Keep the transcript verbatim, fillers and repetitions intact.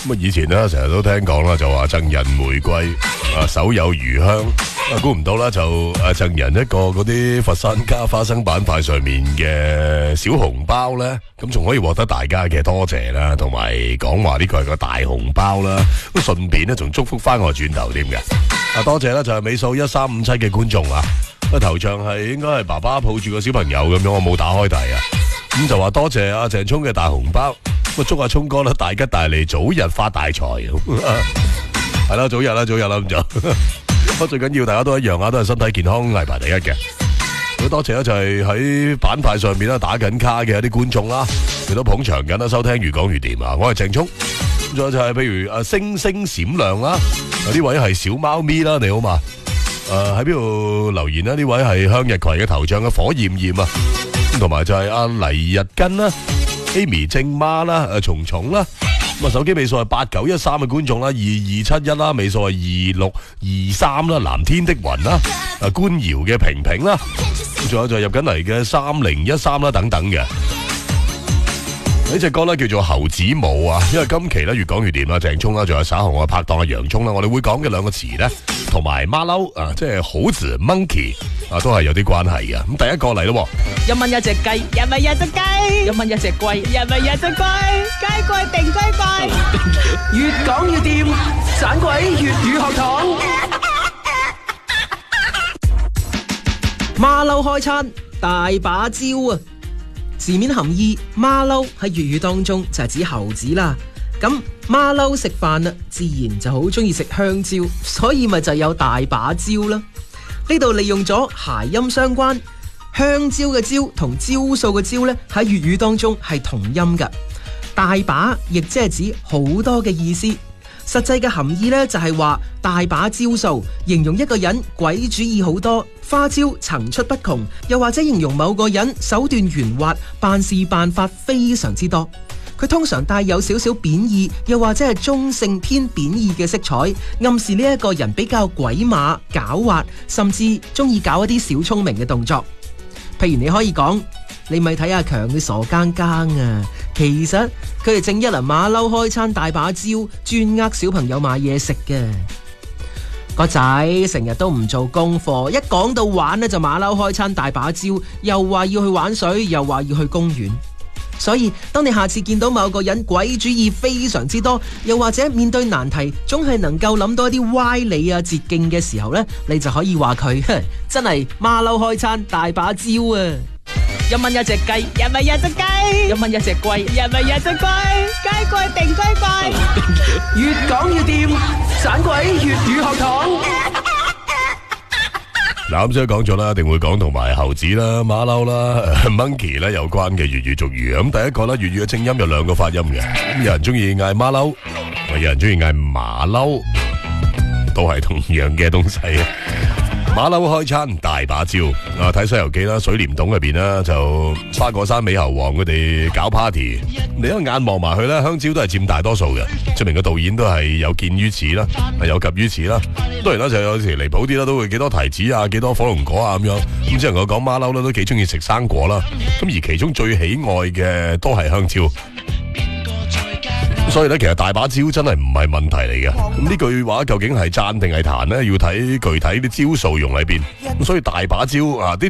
咁啊，以前咧成日都聽講啦，就話贈人玫瑰啊，手有餘香。啊，估唔到啦，就啊贈人一個嗰啲佛山加花生板塊上面嘅小紅包咧，咁仲可以獲得大家嘅多謝啦，同埋講話呢個係個大紅包啦。咁順便咧仲祝福翻我轉頭添嘅。啊，多謝啦，就係尾數一三五七嘅觀眾啊。個頭像係應該係爸爸抱住個小朋友咁樣，我冇打開睇啊。咁就話多謝阿鄭聰嘅大紅包，咁祝阿聰哥啦大吉大利，早日發大財。係啦，早日啦，早日啦咁就。不過最緊要大家都一樣啊，都係身體健康係排第一嘅。好多謝咧，就係喺板塊上面啦打緊卡嘅一啲觀眾啦，亦都捧場緊啦，收聽越講越掂啊！我係鄭聰，仲有就係譬如啊星星閃亮啦，呢位係小貓咪啦，你好嘛？誒喺邊度留言啦？呢位係向日葵嘅頭像嘅火焰焰啊，同埋就係阿黎日根啦、Amy 正媽啦、誒蟲蟲啦。咁啊，手機尾數係八九一三嘅觀眾啦，二二七一啦，尾數係二六二三啦，藍天的雲啦，啊官窯嘅平平啦，仲有就係入緊嚟嘅三零一三啦，等等嘅。呢隻歌咧叫做猴子舞啊，因為今期咧越講越掂啦，鄭聰啦，仲有稍後我嘅拍檔阿洋葱啦，我哋會講嘅兩個詞咧，同埋馬騮啊，即係猴子 monkey 啊，都係有啲關係嘅。咁第一個嚟咯， 一蚊一隻雞，一蚊一隻雞，一蚊一隻龜，一蚊一隻龜，雞貴定雞貴，越講越掂，盞鬼粵語學堂。馬騮開餐大把招啊！字面含義，馬騮喺粵語當中就係指猴子啦。咁馬騮食飯啦，自然就好中意食香蕉，所以咪就有大把蕉啦。呢度利用咗諧音相關，香蕉嘅蕉同招數嘅招呢，喺粵語當中係同音噶。大把亦即係指好多嘅意思。實際嘅含義呢，就係話大把招數，形容一個人鬼主意好多，花招層出不窮，又或者形容某個人手段圓滑，辦事辦法非常之多。佢通常帶有少少貶義，又或者係中性偏貶義嘅色彩，暗示呢一個人比較鬼馬狡猾，甚至中意搞一啲小聰明嘅動作。譬如你可以講，你咪睇阿強佢傻更更啊，其實佢哋正一輪馬騮開餐大把招，專呃小朋友買嘢食嘅。個仔成日都唔做功課，一講到玩呢就馬騮開餐大把招，又話要去玩水，又話要去公園。所以當你下次見到某個人鬼主意非常之多，又或者面對難題總係能夠諗到一啲歪理啊捷徑嘅時候呢，你就可以話佢真係馬騮開餐大把招啊！一蚊一隻雞，一蚊一隻雞，一蚊一隻龜，一蚊一隻龜，雞貴定雞貴，越講越掂，盞鬼粵語學堂。 嗱，啱先講咗啦，一定會講同埋猴子啦、馬騮啦、monkey 啦有關嘅粵語俗語。咁第一個啦，粵語嘅正音有兩個發音嘅，咁有人中意嗌馬騮，有人中意嗌馬騮，都係同樣嘅東西。馬騮開餐大把招啊！睇《西遊記》啦，水簾洞入邊啦，就花果山美猴王佢哋搞 party， 你一眼望埋去咧，香蕉都係佔大多數嘅，證明個導演都係有見於此啦，係有及於此啦。當然啦，就有時離譜啲啦，都會幾多提子啊，幾多火龍果啊咁樣。咁只能夠講馬騮啦，都幾中意食生果啦。咁而其中最喜愛嘅都係香蕉。所以咧，其實大把招真係唔係問題嚟嘅。咁呢句話究竟係讚定係彈呢？要睇具體啲招數用喺邊。咁所以大把招啊，啲